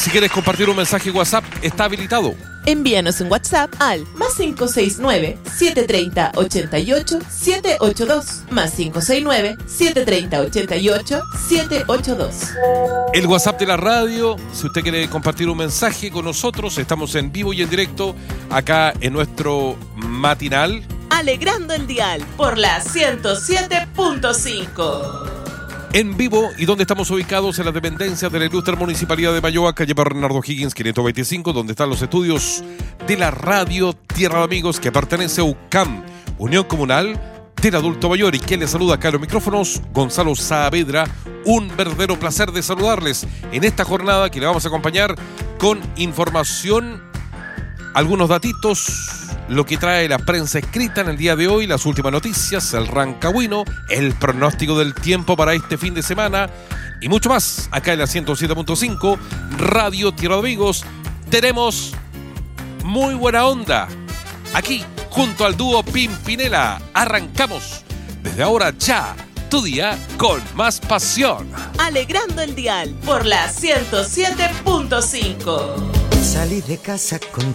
Si quieres compartir un mensaje WhatsApp, está habilitado. Envíanos un WhatsApp al +569 730 88 782 +569 730 88 782. El WhatsApp de la radio, si usted quiere compartir un mensaje con nosotros, estamos en vivo y en directo acá en nuestro matinal. Alegrando el dial por la 107.5. En vivo, y donde estamos ubicados en las dependencias de la ilustre Municipalidad de Mayoa, calle Bernardo Higgins 525, donde están los estudios de la radio Tierra de Amigos, que pertenece a UCAM, Unión Comunal del Adulto Mayor. Y quien les saluda acá en los micrófonos, Gonzalo Saavedra. Un verdadero placer de saludarles en esta jornada que le vamos a acompañar con información, algunos datitos, lo que trae la prensa escrita en el día de hoy, las últimas noticias, el rancagüino, el pronóstico del tiempo para este fin de semana y mucho más. Acá en la 107.5, Radio Tierra de Amigos, tenemos muy buena onda. Aquí, junto al dúo Pimpinela, arrancamos desde ahora ya tu día con más pasión. Alegrando el dial por la 107.5. Salí de casa con